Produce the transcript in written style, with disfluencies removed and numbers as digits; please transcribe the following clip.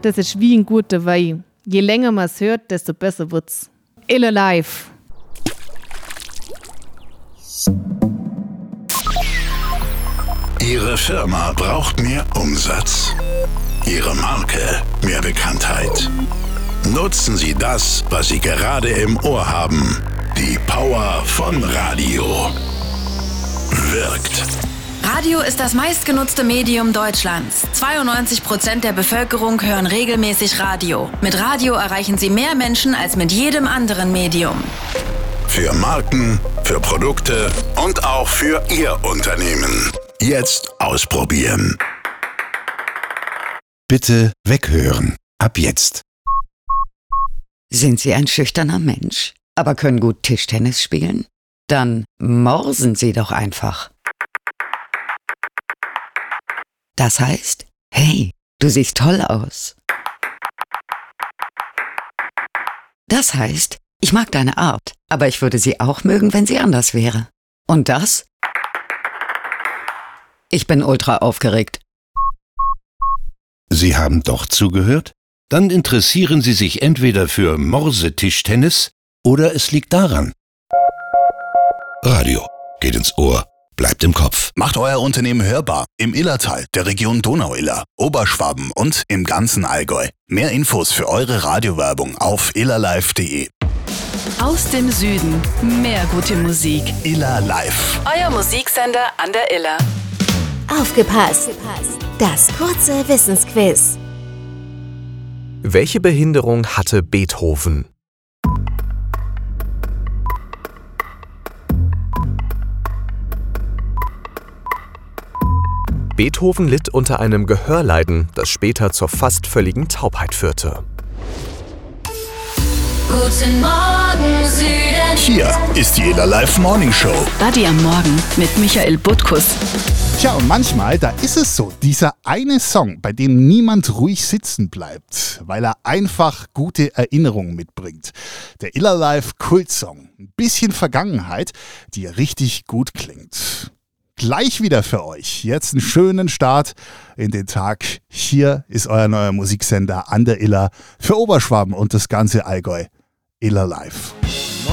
das ist wie ein guter Wein. Je länger man es hört, desto besser wird's. Iller Life. Ihre Firma braucht mehr Umsatz. Ihre Marke mehr Bekanntheit. Nutzen Sie das, was Sie gerade im Ohr haben. Die Power von Radio. Wirkt. Radio ist das meistgenutzte Medium Deutschlands. 92% der Bevölkerung hören regelmäßig Radio. Mit Radio erreichen Sie mehr Menschen als mit jedem anderen Medium. Für Marken, für Produkte und auch für Ihr Unternehmen. Jetzt ausprobieren. Bitte weghören. Ab jetzt. Sind Sie ein schüchterner Mensch, aber können gut Tischtennis spielen? Dann morsen Sie doch einfach. Das heißt, hey, du siehst toll aus. Das heißt, ich mag deine Art, aber ich würde sie auch mögen, wenn sie anders wäre. Und das? Ich bin ultra aufgeregt. Sie haben doch zugehört? Dann interessieren Sie sich entweder für Morsetischtennis oder es liegt daran. Radio geht ins Ohr, bleibt im Kopf. Macht euer Unternehmen hörbar im Illertal, der Region Donau-Iller, Oberschwaben und im ganzen Allgäu. Mehr Infos für eure Radiowerbung auf illerlife.de. Aus dem Süden, mehr gute Musik. Iller Live. Euer Musiksender an der Iller. Aufgepasst! Das kurze Wissensquiz. Welche Behinderung hatte Beethoven? Beethoven litt unter einem Gehörleiden, das später zur fast völligen Taubheit führte. Guten Morgen, Süden. Hier ist die Iller Live Morning Show. Buddy am Morgen mit Michael Butkus. Tja, und manchmal, da ist es so, dieser eine Song, bei dem niemand ruhig sitzen bleibt, weil er einfach gute Erinnerungen mitbringt. Der Iller Live Kultsong. Ein bisschen Vergangenheit, die richtig gut klingt. Gleich wieder für euch. Jetzt einen schönen Start in den Tag. Hier ist euer neuer Musiksender an der Iller für Oberschwaben und das ganze Allgäu. Iller Live.